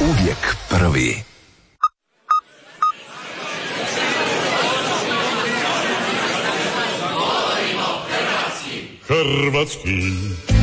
Uvijek prvi. Hrvatski.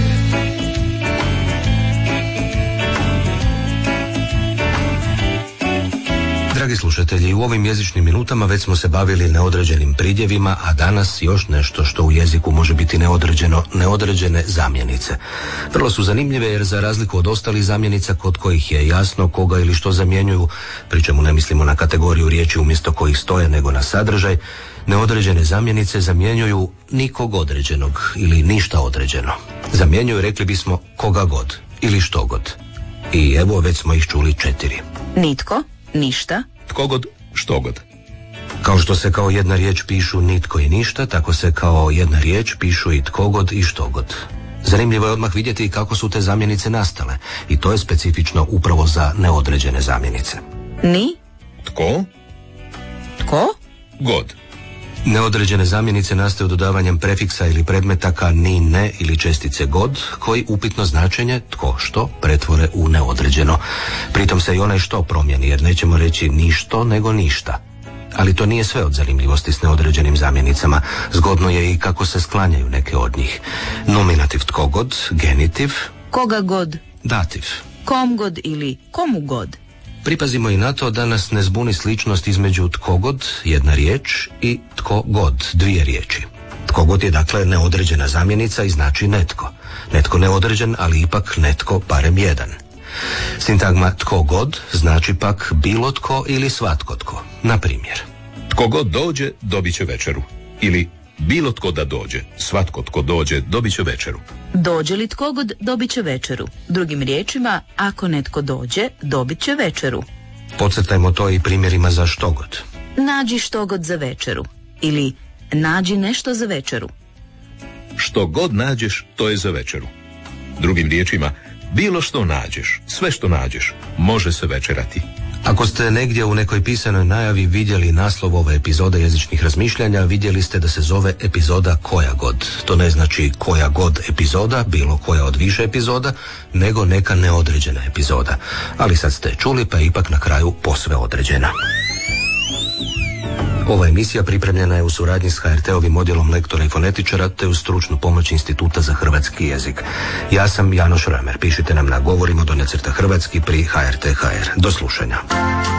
Dragi slušatelji, u ovim jezičnim minutama već smo se bavili neodređenim pridjevima, a danas još nešto što u jeziku može biti neodređeno, neodređene zamjenice. Vrlo su zanimljive jer za razliku od ostalih zamjenica kod kojih je jasno koga ili što zamjenjuju, pri čemu ne mislimo na kategoriju riječi umjesto kojih stoje nego na sadržaj, neodređene zamjenice zamjenjuju nikog određenog ili ništa određeno. Zamjenjuju, rekli bismo, koga god ili što god. I evo već smo ih čuli 4. Nitko, ništa, Tko god, što god. Kao što se kao jedna riječ pišu nitko i ništa, tako se kao jedna riječ pišu i tko god i što god. Zanimljivo je odmah vidjeti kako su te zamjenice nastale i to je specifično upravo za neodređene zamjenice. ni, Tko tko, god. Neodređene zamjenice nastaju dodavanjem prefiksa ili predmetaka ni, ne ili čestice god, koji upitno značenje tko što pretvore u neodređeno. Pritom se i onaj što promijeni, jer nećemo reći ništo nego ništa. Ali to nije sve od zanimljivosti s neodređenim zamjenicama. Zgodno je i kako se sklanjaju neke od njih. Nominativ tko god, genitiv, koga god, dativ. kom god ili komu god. Pripazimo i na to da nas ne zbuni sličnost između tko god, jedna riječ, i tko god, dvije riječi. Tko god je dakle neodređena zamjenica i znači netko. Netko neodređen, ali ipak netko barem jedan. Sintagma tko god znači pak bilo tko ili svatko tko. Na primjer, Tko god dođe, dobit će večeru. Ili bilo tko da dođe, svatko tko dođe, dobit će večeru. Dođe li tko god, dobit će večeru. Drugim riječima, ako netko dođe, dobit će večeru. podcrtajmo to i primjerima za što god. Nađi što god za večeru. Ili nađi nešto za večeru. Što god nađeš, to je za večeru. Drugim riječima, bilo što nađeš, sve što nađeš, može se večerati. Ako ste negdje u nekoj pisanoj najavi vidjeli naslov ove epizode jezičnih razmišljanja, vidjeli ste da se zove epizoda koja god. To ne znači koja god epizoda, bilo koja od više epizoda, nego neka neodređena epizoda. Ali sad ste čuli, pa je ipak na kraju posve određena. Ova emisija pripremljena je u suradnji s HRT-ovim odjelom lektora i fonetičara te uz stručnu pomoć Instituta za hrvatski jezik. Ja sam Janoš Römer. Pišite nam na govorimo _hrvatski pri HRT.hr. Do slušanja.